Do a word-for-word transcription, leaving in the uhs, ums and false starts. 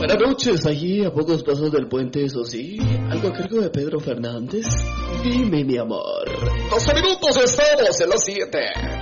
Buenas noches, allí a pocos pasos del puente, eso sí. ¿Algo a cargo de Pedro Fernández? Dime, mi amor. doce minutos, estamos en las siete.